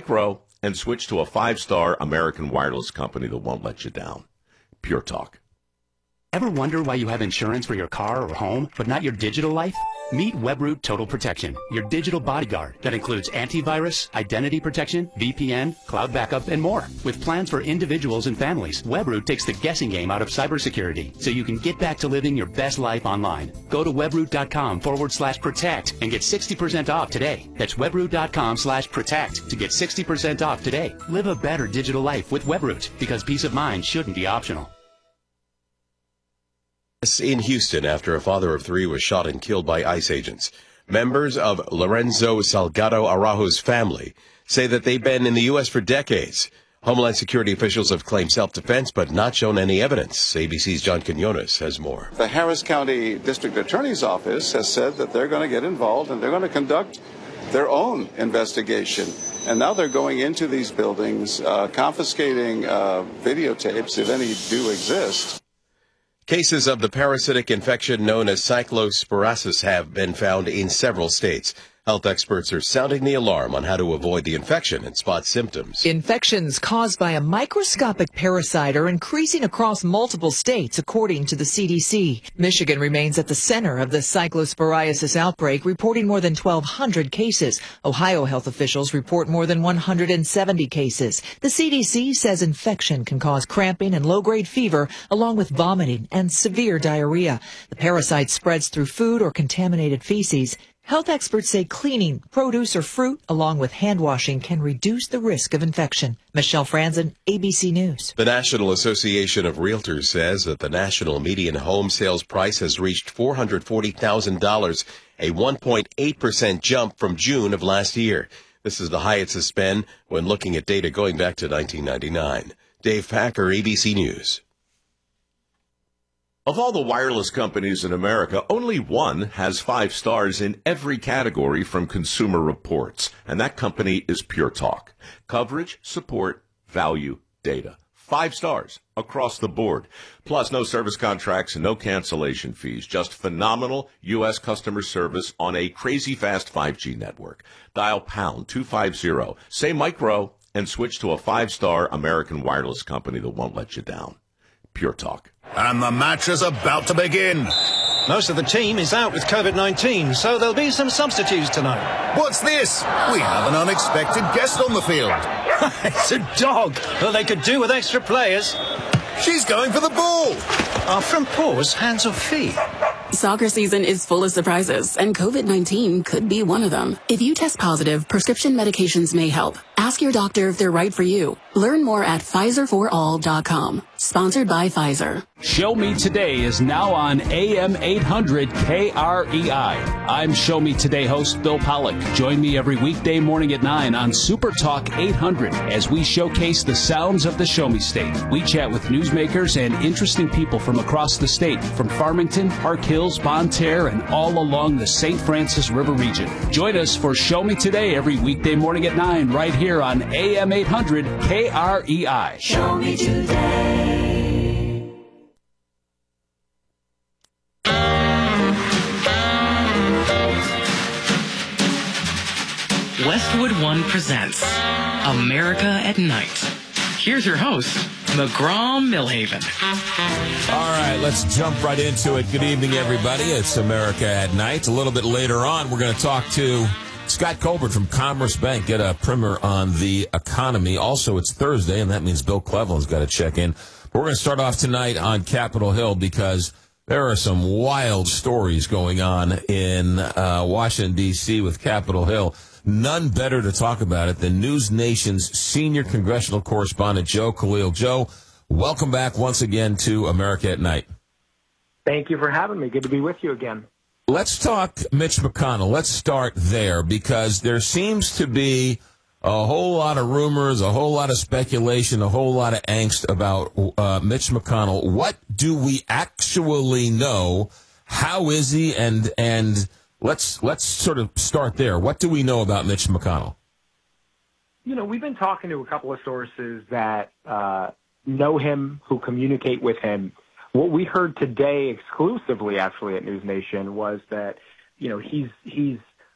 Micro and switch to a 5-star American wireless company that won't let you down. Pure Talk. Ever wonder why you have insurance for your car or home, but not your digital life? Meet Webroot Total Protection, your digital bodyguard that includes antivirus, identity protection, VPN, cloud backup, and more. With plans for individuals and families, Webroot takes the guessing game out of cybersecurity so you can get back to living your best life online. Go to webroot.com/protect and get 60% off today. That's webroot.com/protect to get 60% off today. Live a better digital life with Webroot, because peace of mind shouldn't be optional. In Houston, after a father of 3 was shot and killed by ICE agents. Members of Lorenzo Salgado Araujo's family say that they've been in the U.S. for decades. Homeland Security officials have claimed self-defense but not shown any evidence. ABC's John Quinones has more. The Harris County District Attorney's Office has said that they're going to get involved and they're going to conduct their own investigation. And now they're going into these buildings, confiscating videotapes, if any do exist. Cases of the parasitic infection known as cyclosporiasis have been found in several states. Health experts are sounding the alarm on how to avoid the infection and spot symptoms. Infections caused by a microscopic parasite are increasing across multiple states, according to the CDC. Michigan remains at the center of the cyclosporiasis outbreak, reporting more than 1,200 cases. Ohio health officials report more than 170 cases. The CDC says infection can cause cramping and low-grade fever, along with vomiting and severe diarrhea. The parasite spreads through food or contaminated feces. Health experts say cleaning produce or fruit along with hand washing can reduce the risk of infection. Michelle Franzen, ABC News. The National Association of Realtors says that the national median home sales price has reached $440,000, a 1.8% jump from June of last year. This is the highest it's been when looking at data going back to 1999. Dave Packer, ABC News. Of all the wireless companies in America, only one has 5 stars in every category from Consumer Reports, and that company is Pure Talk. Coverage, support, value, data. 5 stars across the board. Plus, no service contracts and no cancellation fees. Just phenomenal U.S. customer service on a crazy fast 5G network. Dial pound 250, say Micro, and switch to a 5-star American wireless company that won't let you down. Pure Talk. And the match is about to begin. Most of the team is out with COVID-19, so there'll be some substitutes tonight. What's this? We have an unexpected guest on the field. It's a dog. Well, they could do with extra players. She's going for the ball. Are front paws hands or feet? Soccer season is full of surprises, and COVID-19 could be one of them. If you test positive, prescription medications may help. Ask your doctor if they're right for you. Learn more at PfizerForAll.com. Sponsored by Pfizer. Show Me Today is now on AM 800 KREI. I'm Show Me Today host Bill Pollock. Join me every weekday morning at 9 on Super Talk 800 as we showcase the sounds of the Show Me State. We chat with newsmakers and interesting people from across the state, from Farmington, Park Hills, Bonne Terre, and all along the St. Francis River region. Join us for Show Me Today every weekday morning at 9 right here on AM 800 KREI. Show Me Today. Westwood One presents America at Night. Here's your host, McGraw Millhaven. All right, let's jump right into it. Good evening, everybody. It's America at Night. A little bit later on, we're going to talk to Scott Colbert from Commerce Bank, get a primer on the economy. Also, it's Thursday, and that means Bill Cleveland's got to check in. But we're going to start off tonight on Capitol Hill because there are some wild stories going on in Washington, D.C. with Capitol Hill. None better to talk about it than News Nation's senior congressional correspondent, Joe Khalil. Joe, welcome back once again to America at Night. Thank you for having me. Good to be with you again. Let's talk Mitch McConnell. Let's start there because there seems to be a whole lot of rumors, a whole lot of speculation, a whole lot of angst about Mitch McConnell. What do we actually know? How is he? And let's sort of start there. What do we know about Mitch McConnell? You know, we've been talking to a couple of sources that know him, who communicate with him. What we heard today exclusively, actually, at News Nation was that, you know, he's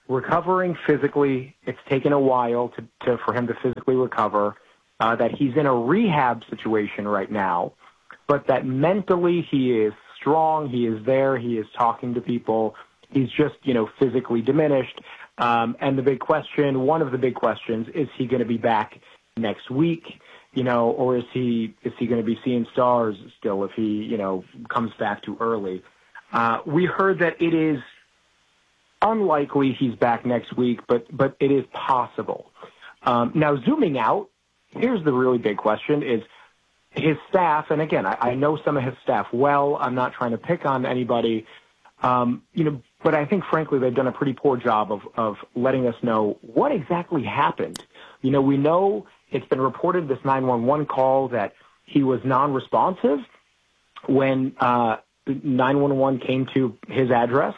recovering physically. It's taken a while for him to physically recover, that he's in a rehab situation right now, but that mentally he is strong, he is there, he is talking to people, he's just, physically diminished. And the big question, one of the big questions, is he going to be back next week, or is he going to be seeing stars still if he, comes back too early? We heard that it is unlikely he's back next week, but it is possible. Now, zooming out, here's the really big question is his staff, and again, I know some of his staff well. I'm not trying to pick on anybody, but I think, frankly, they've done a pretty poor job of letting us know what exactly happened. We know it's been reported, this 911 call, that he was non-responsive when 911 came to his address.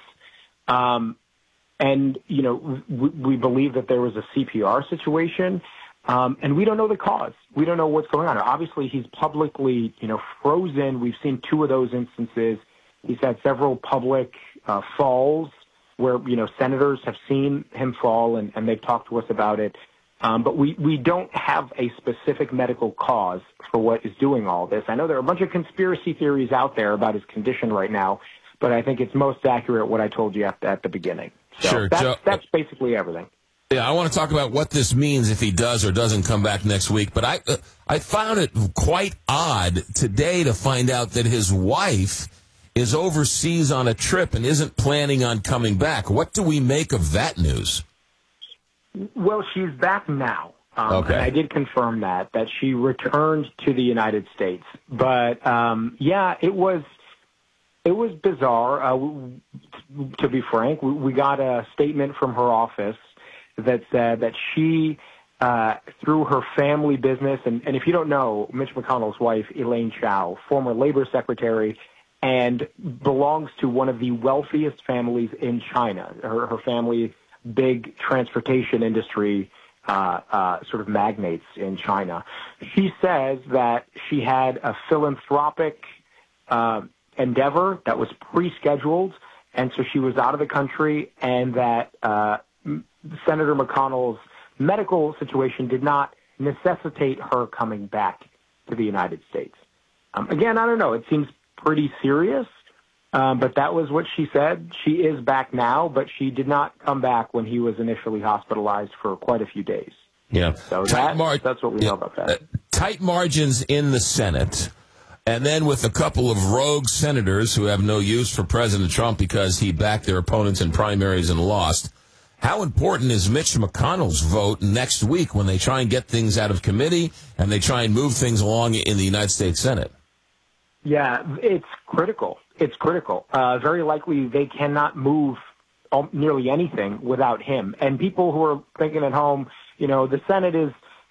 And, we believe that there was a CPR situation. And we don't know the cause. We don't know what's going on. Obviously, he's publicly, frozen. We've seen 2 of those instances. He's had several public falls where, senators have seen him fall, and they've talked to us about it. But we don't have a specific medical cause for what is doing all this. I know there are a bunch of conspiracy theories out there about his condition right now, but I think it's most accurate what I told you at the beginning. So sure, that's basically everything. Yeah, I want to talk about what this means if he does or doesn't come back next week. But I found it quite odd today to find out that his wife is overseas on a trip and isn't planning on coming back. What do we make of that news? Well, she's back now. Okay. And I did confirm that she returned to the United States. But, it was bizarre. To be frank, we got a statement from her office that said that she, through her family business, and if you don't know, Mitch McConnell's wife, Elaine Chao, former labor secretary, and belongs to one of the wealthiest families in China. Her family, big transportation industry sort of magnates in China. She says that she had a philanthropic endeavor that was pre-scheduled, and so she was out of the country, and that Senator McConnell's medical situation did not necessitate her coming back to the United States. Again, I don't know. It seems pretty serious, but that was what she said. She is back now, but she did not come back when he was initially hospitalized for quite a few days. Yeah. So that's what we know about that. Tight margins in the Senate. And then with a couple of rogue senators who have no use for President Trump because he backed their opponents in primaries and lost, how important is Mitch McConnell's vote next week when they try and get things out of committee and they try and move things along in the United States Senate? Yeah, it's critical. It's critical. Very likely they cannot move nearly anything without him. And people who are thinking at home, the Senate is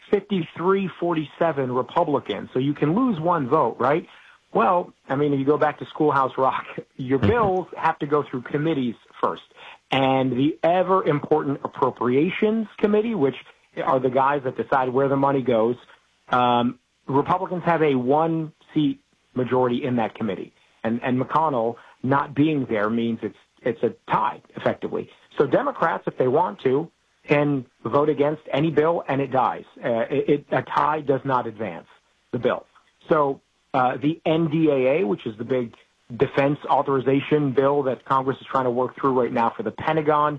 53-47 Republican, so you can lose one vote, right? Well, if you go back to Schoolhouse Rock, your bills have to go through committees first. And the ever-important Appropriations Committee, which are the guys that decide where the money goes, Republicans have a one-seat majority in that committee. And McConnell not being there means it's a tie, effectively. So Democrats, if they want to, can vote against any bill and it dies. A tie does not advance the bill. So the NDAA, which is the big defense authorization bill that Congress is trying to work through right now for the Pentagon,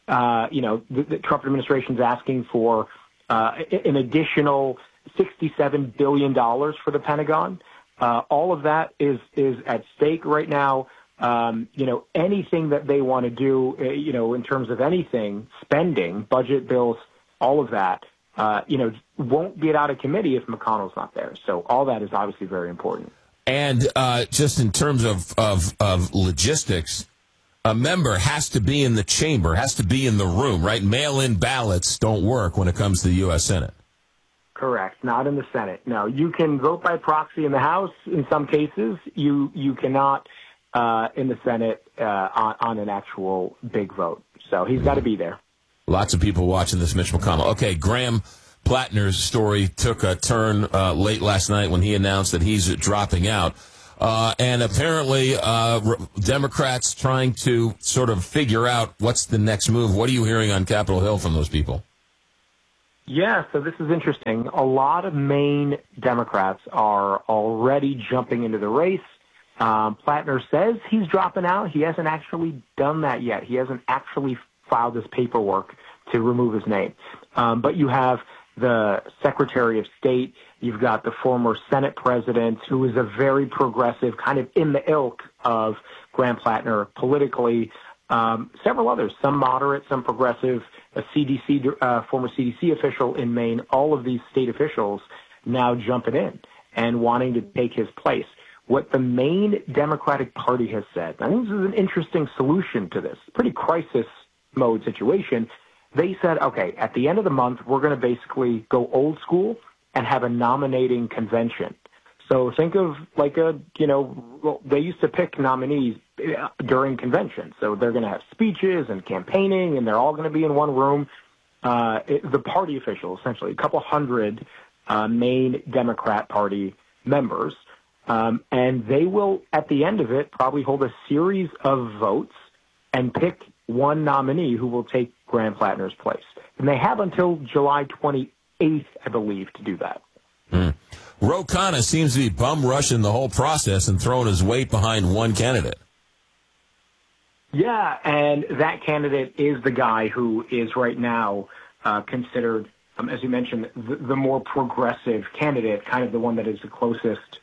the Trump administration is asking for an additional $67 billion for the Pentagon. All of that is at stake right now. Anything that they want to do, in terms of anything, spending, budget bills, all of that, won't get out of committee if McConnell's not there. So all that is obviously very important. And just in terms of logistics, a member has to be in the chamber, has to be in the room, right? Mail-in ballots don't work when it comes to the U.S. Senate. Correct. Not in the Senate. No, you can vote by proxy in the House in some cases. You cannot in the Senate on an actual big vote. So he's got to be there. Lots of people watching this, Mitch McConnell. Okay, Graham Plattner's story took a turn late last night when he announced that he's dropping out. And apparently Democrats trying to sort of figure out what's the next move. What are you hearing on Capitol Hill from those people? Yeah, so this is interesting. A lot of Maine Democrats are already jumping into the race. Plattner says he's dropping out. He hasn't actually done that yet. He hasn't actually filed his paperwork to remove his name. But you have the Secretary of State. You've got the former Senate president, who is a very progressive, kind of in the ilk of Graham Plattner politically. Several others, some moderate, some progressive, a former CDC official in Maine, all of these state officials now jumping in and wanting to take his place. What the Maine Democratic Party has said, I think this is an interesting solution to this, pretty crisis mode situation. They said, okay, at the end of the month, we're going to basically go old school and have a nominating convention. So think of like they used to pick nominees during conventions. So they're going to have speeches and campaigning, and they're all going to be in one room. The party officials, essentially, a couple hundred Maine Democrat Party members, and they will, at the end of it, probably hold a series of votes and pick one nominee who will take Graham Plattner's place. And they have until July 28th, I believe, to do that. Ro Khanna seems to be bum rushing the whole process and throwing his weight behind one candidate. Yeah, and that candidate is the guy who is right now considered, as you mentioned, the more progressive candidate, kind of the one that is the closest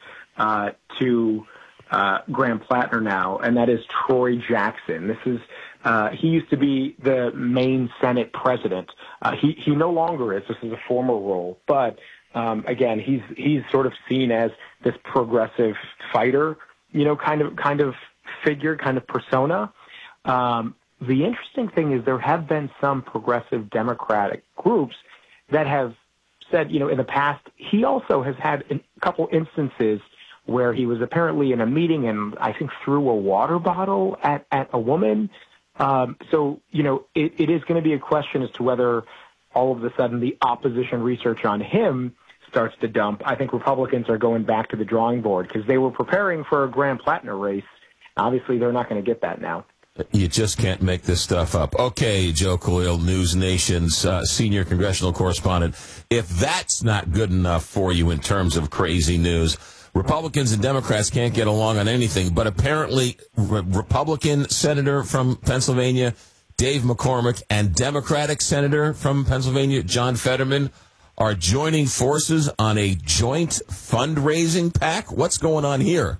to Graham Plattner now, and that is Troy Jackson. This is he used to be the Maine Senate president. He no longer is. This is a former role, but again, he's sort of seen as this progressive fighter, kind of figure, kind of persona. The interesting thing is there have been some progressive Democratic groups that have said, in the past, he also has had a couple instances where he was apparently in a meeting and I think threw a water bottle at a woman. So, it is going to be a question as to whether all of a sudden the opposition research on him starts to dump. I think Republicans are going back to the drawing board because they were preparing for a Graham Plattner race. Obviously, they're not going to get that now. You just can't make this stuff up. Okay, Joe Khalil, News Nation's senior congressional correspondent. If that's not good enough for you in terms of crazy news, Republicans and Democrats can't get along on anything, but apparently Republican Senator from Pennsylvania, Dave McCormick, and Democratic Senator from Pennsylvania, John Fetterman, are joining forces on a joint fundraising PAC. What's going on here?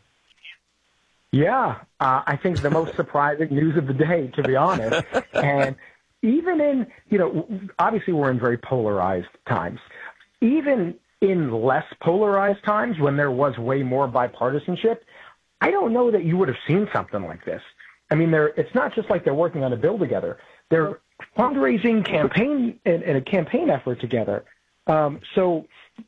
Yeah, I think the most surprising news of the day, to be honest. And even in, obviously we're in very polarized times. Even in less polarized times, when there was way more bipartisanship, I don't know that you would have seen something like this. I mean, it's not just like they're working on a bill together. They're fundraising campaign and a campaign effort together. So,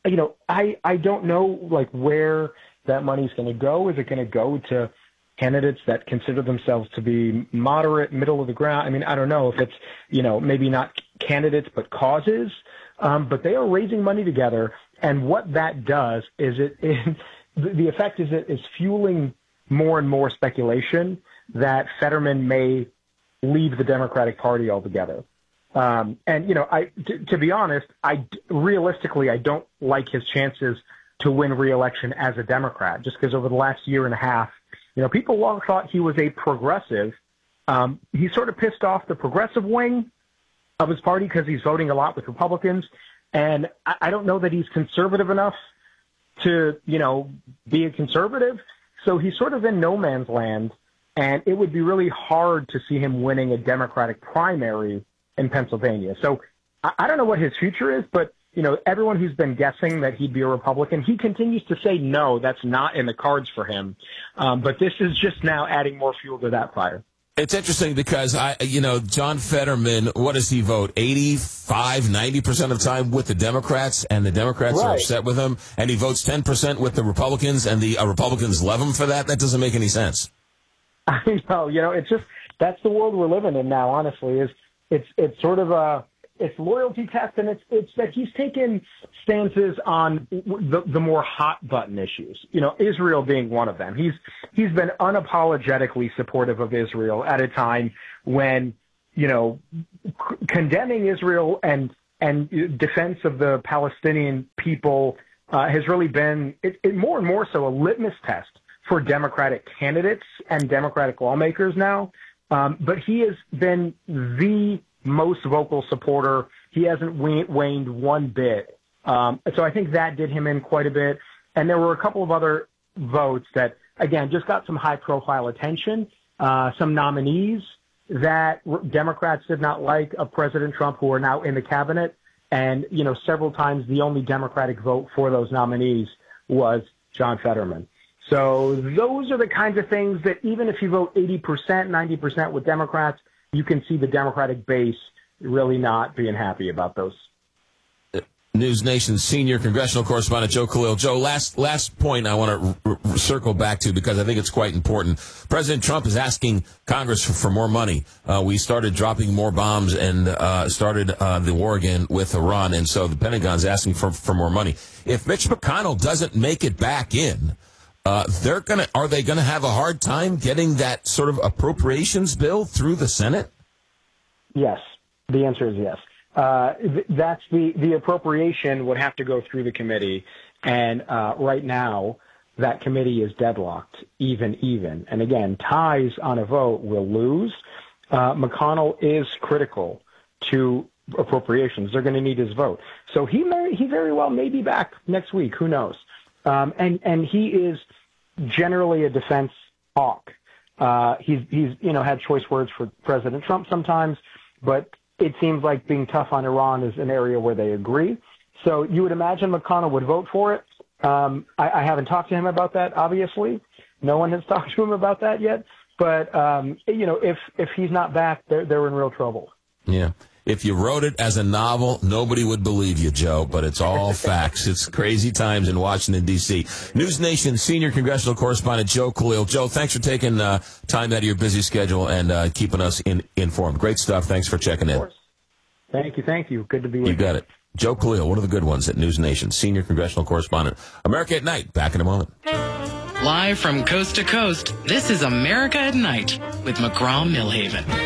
I don't know like where that money's going to go. Is it going to go to candidates that consider themselves to be moderate, middle of the ground? I mean, I don't know if it's, maybe not candidates, but causes. But they are raising money together. And what that does is the effect is it is fueling more and more speculation that Fetterman may leave the Democratic Party altogether. And, to be honest, realistically, I don't like his chances to win re-election as a Democrat, just because over the last year and a half, people long thought he was a progressive. He sort of pissed off the progressive wing of his party because he's voting a lot with Republicans. And I don't know that he's conservative enough to, be a conservative. So he's sort of in no man's land. And it would be really hard to see him winning a Democratic primary in Pennsylvania. So I don't know what his future is, but, everyone who's been guessing that he'd be a Republican, he continues to say, no, that's not in the cards for him. But this is just now adding more fuel to that fire. It's interesting because, John Fetterman, what does he vote? 85, 90% of the time with the Democrats, and the Democrats are upset with him, and he votes 10% with the Republicans, and the Republicans love him for that? That doesn't make any sense. I know, it's just, that's the world we're living in now, honestly, is it's sort of it's loyalty test, and it's that he's taken stances on the more hot button issues. Israel being one of them. He's been unapologetically supportive of Israel at a time when condemning Israel and defense of the Palestinian people has really been more and more so a litmus test for Democratic candidates and Democratic lawmakers now. But he has been the most vocal supporter. He hasn't waned one bit. So I think that did him in quite a bit. And there were a couple of other votes that, again, just got some high-profile attention. Some nominees that Democrats did not like of President Trump who are now in the cabinet. And, several times the only Democratic vote for those nominees was John Fetterman. So those are the kinds of things that even if you vote 80%, 90% with Democrats, you can see the Democratic base really not being happy about those. News Nation's senior congressional correspondent Joe Khalil. Joe, last point I want to circle back to because I think it's quite important. President Trump is asking Congress for more money. We started dropping more bombs and started the war again with Iran, and so the Pentagon's asking for more money. If Mitch McConnell doesn't make it back in, are they gonna have a hard time getting that sort of appropriations bill through the Senate? Yes, the answer is yes. That's the appropriation would have to go through the committee, and right now that committee is deadlocked, even. And again, ties on a vote will lose. McConnell is critical to appropriations. They're going to need his vote, so he very well may be back next week. Who knows? And he is generally a defense hawk. He's had choice words for President Trump sometimes, but it seems like being tough on Iran is an area where they agree. So you would imagine McConnell would vote for it. I haven't talked to him about that, obviously. No one has talked to him about that yet. But, if he's not back, they're in real trouble. Yeah. If you wrote it as a novel, nobody would believe you, Joe, but it's all facts. It's crazy times in Washington, D.C. News Nation senior congressional correspondent Joe Khalil. Joe, thanks for taking time out of your busy schedule and keeping us informed. Great stuff. Thanks for checking in. Thank you. Good to be with you. You got it. Joe Khalil, one of the good ones at News Nation, senior congressional correspondent. America at Night, back in a moment. Live from coast to coast, this is America at Night with McGraw Millhaven.